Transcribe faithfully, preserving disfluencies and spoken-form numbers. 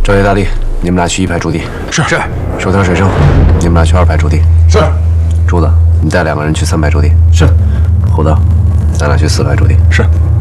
赵爷大力，你们俩去一排驻地。 是是。 手条水生，你们俩去二排驻地。 是。 柱子，你带两个人去三排驻地。 是。 虎子，咱俩去四排驻地。 是。